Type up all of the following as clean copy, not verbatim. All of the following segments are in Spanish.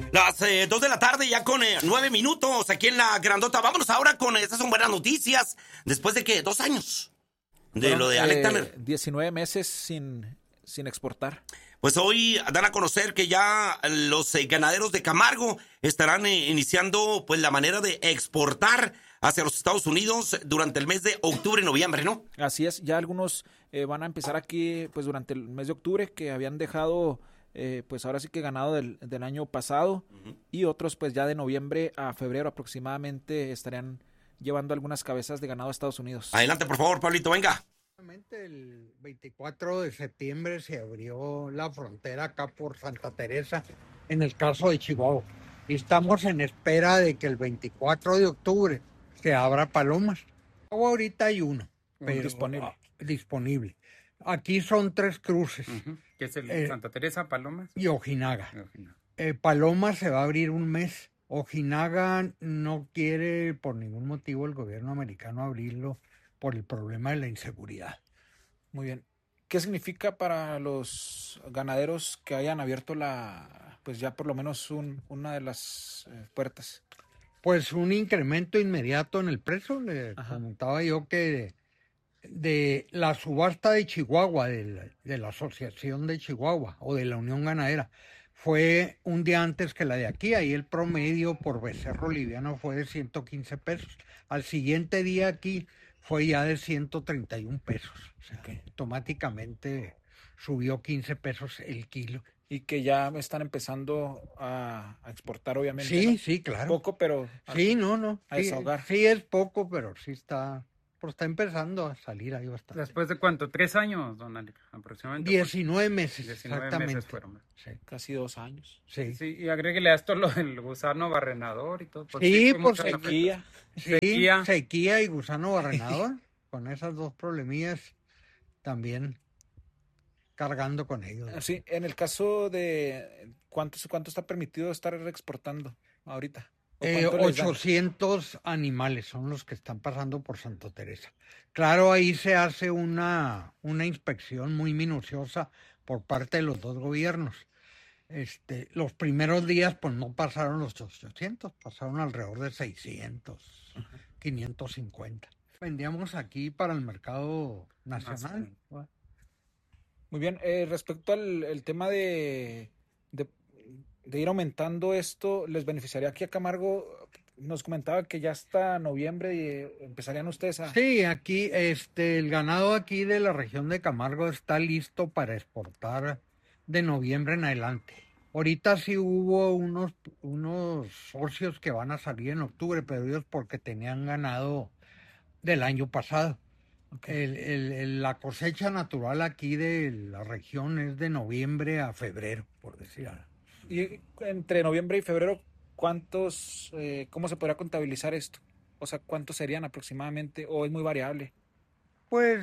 Las 2 de la tarde, ya con 9 minutos aquí en la Grandota. Vámonos ahora con estas son buenas noticias. Después de que 2 años de lo de Alec Tanner. 19 meses sin exportar. Pues hoy dan a conocer que ya los ganaderos de Camargo estarán iniciando pues la manera de exportar hacia los Estados Unidos durante el mes de octubre y noviembre, ¿no? Así es, ya algunos van a empezar aquí pues durante el mes de octubre, que habían dejado pues ahora sí que ganado del año pasado, y otros pues ya de noviembre a febrero aproximadamente estarían llevando algunas cabezas de ganado a Estados Unidos. Adelante, por favor, Pablito, venga. El 24 de septiembre se abrió la frontera acá por Santa Teresa, en el caso de Chihuahua. Y estamos en espera de que el 24 de octubre se abra Palomas. Ahorita hay uno, pero disponible. Aquí son 3 cruces. ¿Qué es el Santa Teresa, Palomas? Y Ojinaga. Palomas se va a abrir un mes. Ojinaga no quiere por ningún motivo el gobierno americano abrirlo por el problema de la inseguridad. Muy bien. ¿Qué significa para los ganaderos que hayan abierto pues ya por lo menos una de las puertas? Pues un incremento inmediato en el precio. Le comentaba yo que de la subasta de Chihuahua, de la Asociación de Chihuahua o de la Unión Ganadera, fue un día antes que la de aquí. Ahí el promedio por becerro liviano fue de 115 pesos. Al siguiente día aquí fue ya de 131 pesos. O sea, que automáticamente subió 15 pesos el kilo. Y que ya están empezando a exportar, obviamente. Sí, ¿no? Sí, claro. Poco, pero sí, no. A desahogar. Sí, es poco, pero sí está empezando a salir ahí bastante. ¿Después de cuánto? 3 años, don Alec, aproximadamente. 19 meses, 19 exactamente. meses fueron. Sí. Casi 2 años. Sí. Y agréguele a esto lo del gusano barrenador y todo. Sí, por sequía. Sequía y gusano barrenador. Con esas 2 problemillas también cargando con ellos. Sí, en el caso de ¿cuánto está permitido estar exportando ahorita? 800 animales son los que están pasando por Santa Teresa. Claro, ahí se hace una inspección muy minuciosa por parte de los 2 gobiernos. Los primeros días pues no pasaron los 800, pasaron alrededor de 600, 550. Vendíamos aquí para el mercado nacional. Muy bien, respecto al tema de ir aumentando esto, ¿les beneficiaría aquí a Camargo? Nos comentaba que ya hasta noviembre empezarían ustedes a... Sí, aquí el ganado aquí de la región de Camargo está listo para exportar de noviembre en adelante. Ahorita sí hubo unos socios que van a salir en octubre, pero ellos porque tenían ganado del año pasado. Okay. La cosecha natural aquí de la región es de noviembre a febrero, por decir algo. Y entre noviembre y febrero, ¿cómo se podrá contabilizar esto? O sea, ¿cuántos serían aproximadamente? ¿O es muy variable? Pues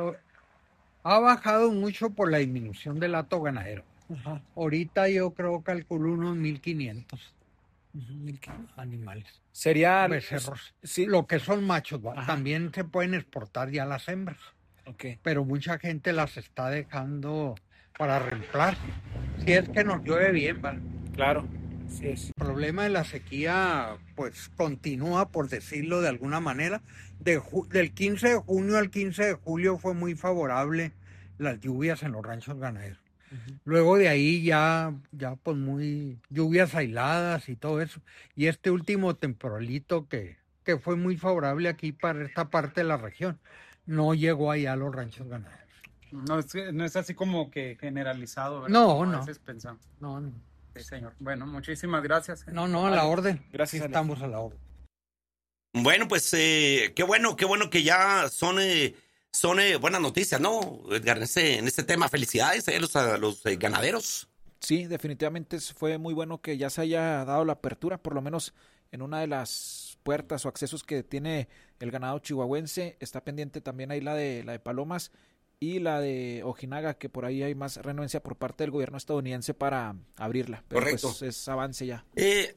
ha bajado mucho por la disminución del hato ganadero. Ahorita yo calculo unos 1,500 animales. Serían becerros. Sí, lo que son machos. También se pueden exportar ya las hembras. Okay. Pero mucha gente las está dejando para reemplazar. Si es que nos llueve bien, ¿vale? Claro, sí es. El problema de la sequía, pues, continúa, por decirlo de alguna manera. Del 15 de junio al 15 de julio fue muy favorable las lluvias en los ranchos ganaderos. Luego de ahí ya pues muy lluvias aisladas y todo eso. Y este último temporalito que fue muy favorable aquí para esta parte de la región, no llegó allá a los ranchos ganaderos. No es así como que generalizado, ¿verdad? No, como no. A veces pensamos. No. Sí, señor. Bueno, muchísimas gracias. No, a la orden. Gracias. Sí, estamos a la orden. Bueno, pues qué bueno que ya son buenas noticias, ¿no, Edgar? En este tema, felicidades a los ganaderos. Sí, definitivamente fue muy bueno que ya se haya dado la apertura, por lo menos en una de las puertas o accesos que tiene el ganado chihuahuense. Está pendiente también ahí la de Palomas y la de Ojinaga, que por ahí hay más renuencia por parte del gobierno estadounidense para abrirla. Pero correcto. Pues es avance ya.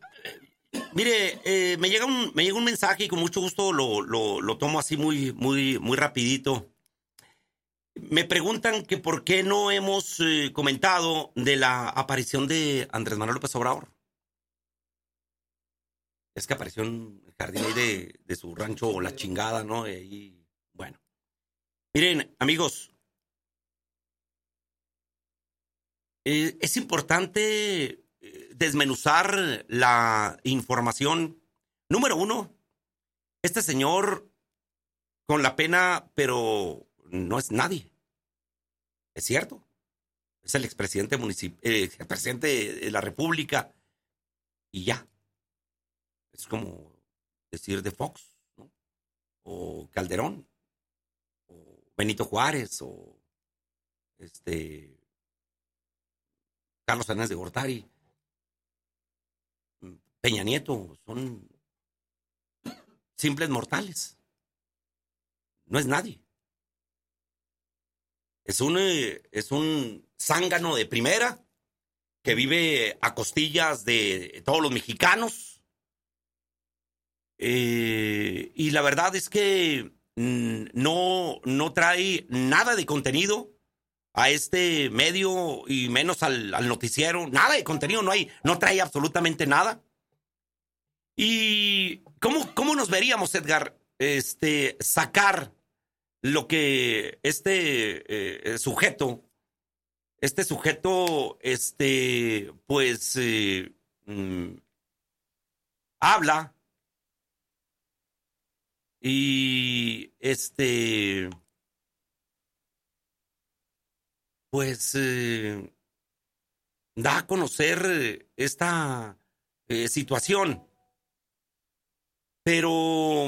Mire, me llega un mensaje y con mucho gusto lo tomo así muy rapidito. Me preguntan que por qué no hemos comentado de la aparición de Andrés Manuel López Obrador. Es que apareció en el jardín ahí de su rancho La Chingada, ¿no? Y bueno. Miren, amigos, es importante desmenuzar la información. Número uno, este señor con la pena, pero no es nadie. Es cierto. Es el expresidente el presidente de la República. Y ya. Es como decir de Fox, ¿no? O Calderón. O Benito Juárez. O Carlos Fernández de Gortari. Peña Nieto. Son simples mortales. No es nadie. Es un zángano de primera que vive a costillas de todos los mexicanos. Y la verdad es que no trae nada de contenido a este medio y menos al noticiero. Nada de contenido no trae absolutamente nada. ¿Y cómo nos veríamos, Edgar, sacar lo que este sujeto, pues, habla y pues, da a conocer esta situación? Pero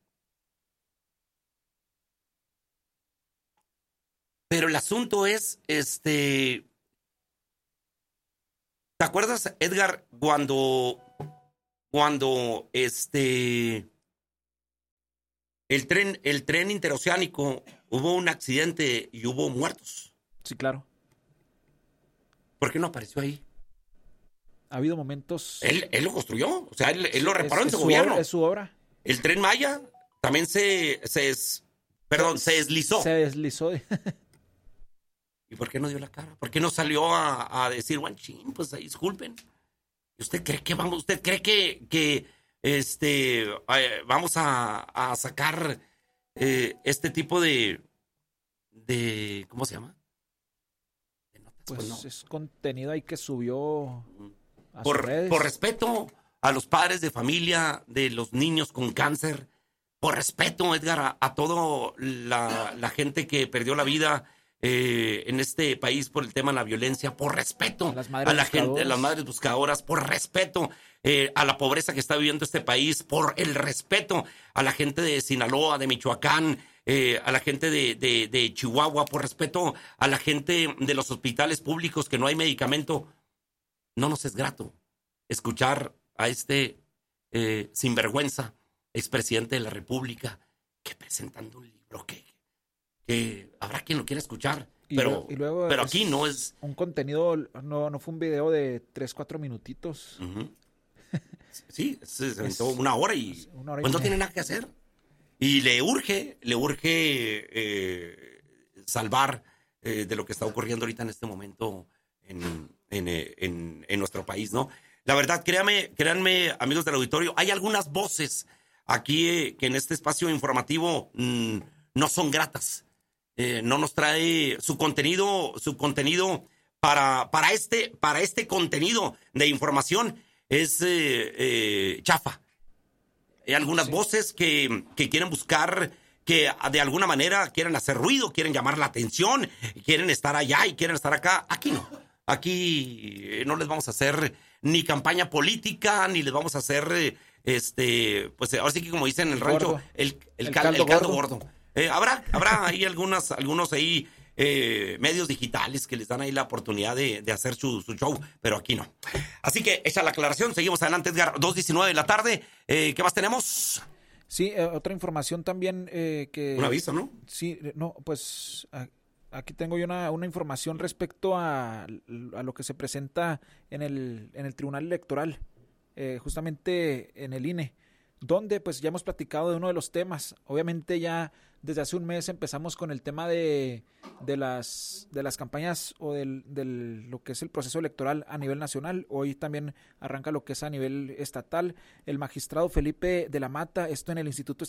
el asunto es, ¿te acuerdas, Edgar, cuando el tren interoceánico hubo un accidente y hubo muertos? Sí, claro. ¿Por qué no apareció ahí? Ha habido momentos... Él lo construyó, o sea, él lo reparó en su su gobierno. obra, es su obra. El Tren Maya también se deslizó. Se deslizó. ¿Y por qué no dio la cara? ¿Por qué no salió a decir, guanchín, pues ahí disculpen? ¿Usted cree que vamos a sacar este tipo de ¿cómo se llama? De notas, Pues no. es contenido ahí que subió a sus Por redes. respeto a los padres de familia de los niños con cáncer, por respeto, Edgar, a toda la gente que perdió la vida en este país por el tema de la violencia, por respeto a la gente, a las madres buscadoras, por respeto a la pobreza que está viviendo este país, por el respeto a la gente de Sinaloa, de Michoacán, a la gente de Chihuahua, por respeto a la gente de los hospitales públicos que no hay medicamento. No nos es grato escuchar a este sinvergüenza expresidente de la República que presentando un libro que habrá quien lo quiera escuchar, pero aquí no es... Un contenido, no fue un video de 3-4 minutitos. Uh-huh. Sí, se aventó una hora y pues no tiene nada que hacer. Y le urge salvar de lo que está ocurriendo ahorita en este momento en nuestro país, ¿no? La verdad, créanme, amigos del auditorio, hay algunas voces aquí que en este espacio informativo no son gratas. No nos trae su contenido para este contenido de información es chafa. Hay algunas voces que quieren buscar, que de alguna manera quieren hacer ruido, quieren llamar la atención, quieren estar allá y quieren estar acá. Aquí no. Aquí no les vamos a hacer ni campaña política, ni les vamos a hacer, pues ahora sí que como dicen en el rancho, el caldo gordo. Habrá ahí algunos ahí medios digitales que les dan ahí la oportunidad de hacer su show, pero aquí no. Así que hecha la aclaración, seguimos adelante, Edgar, 2:19 de la tarde. ¿Qué más tenemos? Sí, otra información también que... Un aviso, ¿no? Sí, no, pues aquí tengo yo una información respecto a lo que se presenta en el Tribunal Electoral, justamente en el INE, donde pues ya hemos platicado de uno de los temas. Obviamente ya desde hace un mes empezamos con el tema de las campañas o lo que es el proceso electoral a nivel nacional. Hoy también arranca lo que es a nivel estatal. El magistrado Felipe de la Mata, esto en el Instituto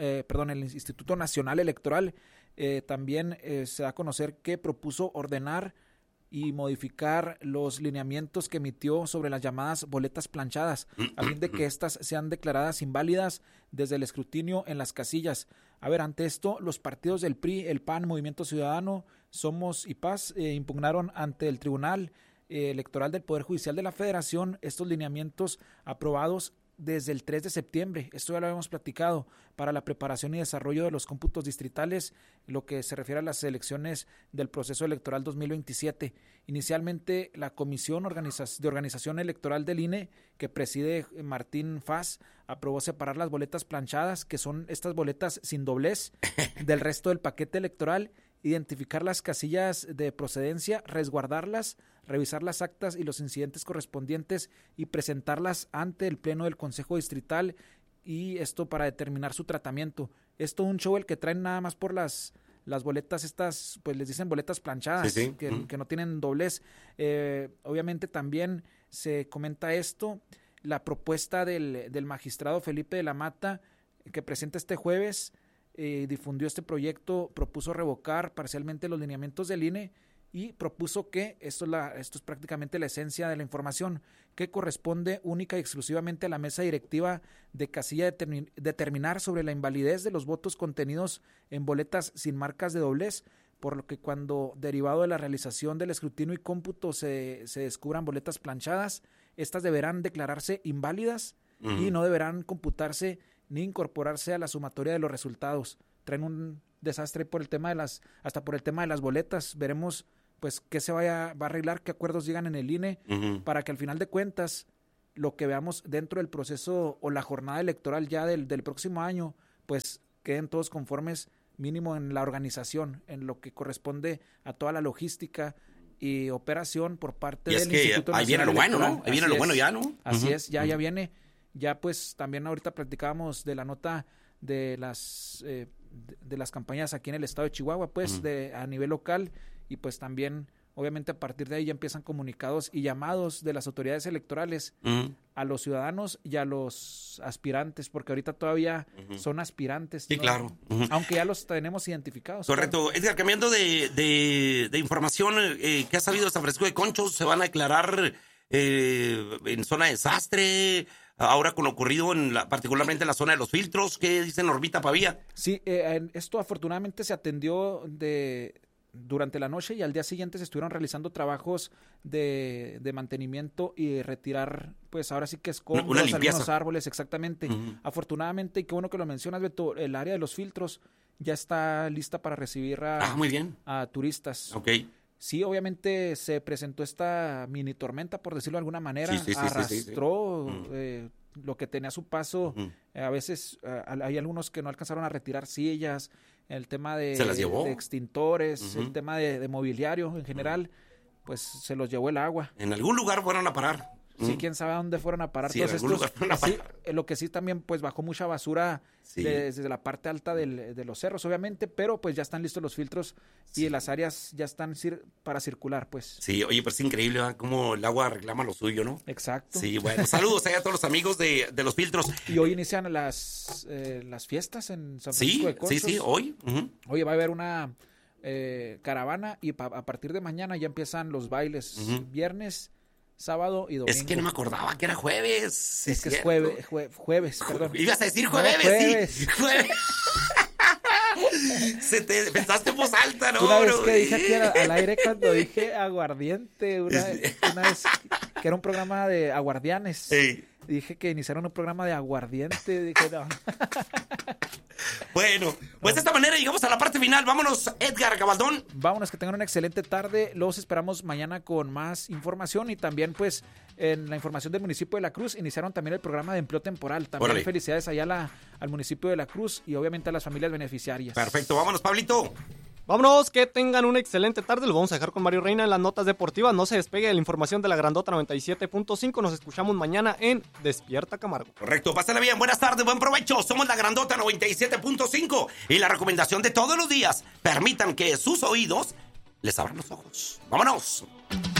el Instituto Nacional Electoral, también se da a conocer que propuso ordenar y modificar los lineamientos que emitió sobre las llamadas boletas planchadas, a fin de que éstas sean declaradas inválidas desde el escrutinio en las casillas. A ver, ante esto, los partidos del PRI, el PAN, Movimiento Ciudadano, Somos y Paz impugnaron ante el Tribunal Electoral del Poder Judicial de la Federación estos lineamientos aprobados desde el 3 de septiembre, esto ya lo habíamos platicado, para la preparación y desarrollo de los cómputos distritales, lo que se refiere a las elecciones del proceso electoral 2027. Inicialmente, la Comisión de Organización Electoral del INE, que preside Martín Faz, aprobó separar las boletas planchadas, que son estas boletas sin doblez, del resto del paquete electoral, identificar las casillas de procedencia, resguardarlas, revisar las actas y los incidentes correspondientes y presentarlas ante el Pleno del Consejo Distrital, y esto para determinar su tratamiento. Esto un show el que traen nada más por las boletas estas, pues les dicen boletas planchadas, sí. Que no tienen doblez. Obviamente también se comenta esto, la propuesta del magistrado Felipe de la Mata, que presenta este jueves, difundió este proyecto, propuso revocar parcialmente los lineamientos del INE y propuso que, esto es prácticamente la esencia de la información, que corresponde única y exclusivamente a la mesa directiva de casilla determinar sobre la invalidez de los votos contenidos en boletas sin marcas de doblez, por lo que cuando, derivado de la realización del escrutinio y cómputo, se descubran boletas planchadas, estas deberán declararse inválidas y no deberán computarse ni incorporarse a la sumatoria de los resultados. Traen un desastre por el tema hasta por el tema de las boletas. Veremos pues qué va a arreglar, qué acuerdos llegan en el INE, para que al final de cuentas lo que veamos dentro del proceso o la jornada electoral ya del próximo año, pues queden todos conformes, mínimo en la organización, en lo que corresponde a toda la logística y operación por parte del Instituto Nacional Electoral. Ahí viene lo bueno, ¿no? Ahí viene lo bueno ya, ¿no? Así es, ya viene. Ya pues también ahorita platicábamos de la nota de las campañas aquí en el estado de Chihuahua, pues a nivel local, y pues también obviamente a partir de ahí ya empiezan comunicados y llamados de las autoridades electorales a los ciudadanos y a los aspirantes, porque ahorita todavía son aspirantes. Sí, ¿no? Claro. Aunque ya los tenemos identificados. Correcto. Claro. Edgar, cambiando de información, ¿qué ha sabido de San Francisco de Conchos? ¿Se van a declarar en zona de desastre? Ahora con lo ocurrido particularmente en la zona de los filtros, ¿qué dice Normita Pavía? Sí, esto afortunadamente se atendió durante la noche, y al día siguiente se estuvieron realizando trabajos de mantenimiento y retirar, pues ahora sí que escombros, algunos árboles, exactamente. Afortunadamente, y qué bueno que lo mencionas, Beto, el área de los filtros ya está lista para recibir muy bien. a turistas. Okay. Sí, obviamente se presentó esta mini tormenta, por decirlo de alguna manera, arrastró lo que tenía a su paso. A veces hay algunos que no alcanzaron a retirar sillas, el tema de extintores, el tema de mobiliario en general, pues se los llevó el agua. En algún lugar fueron a parar. Sí, quién sabe a dónde fueron a parar todos estos. Sí, lo que sí también pues bajó mucha basura desde la parte alta de los cerros, obviamente, pero pues ya están listos los filtros y las áreas ya están para circular, pues. Sí, oye, pues es increíble, ¿verdad? Cómo el agua reclama lo suyo, ¿no? Exacto. Sí, bueno, saludos a todos los amigos de los filtros. Y hoy inician las fiestas en San Francisco de Conchos. Sí, hoy. Oye, va a haber una caravana y a partir de mañana ya empiezan los bailes. Viernes, sábado y domingo. Es que no me acordaba que era jueves. Es que es jueves, perdón. Ibas a decir jueves. Sí, jueves. Pensaste en voz alta, ¿no? Una vez que dije aquí al aire cuando dije aguardiente, una vez que era un programa de aguardianes. Sí. Dije que iniciaron un programa de aguardiente. Dije, no. Bueno, pues de esta manera llegamos a la parte final. Vámonos, Edgar Gabaldón. Vámonos, que tengan una excelente tarde. Los esperamos mañana con más información y también pues en la información del municipio de La Cruz iniciaron también el programa de empleo temporal. También felicidades allá al municipio de La Cruz y obviamente a las familias beneficiarias. Perfecto, vámonos, Pablito. Vámonos, que tengan una excelente tarde. Lo vamos a dejar con Mario Reina en las notas deportivas. No se despegue de la información de la Grandota 97.5. Nos escuchamos mañana en Despierta Camargo. Correcto, pásala bien, buenas tardes, buen provecho. Somos la Grandota 97.5 y la recomendación de todos los días: permitan que sus oídos les abran los ojos. ¡Vámonos!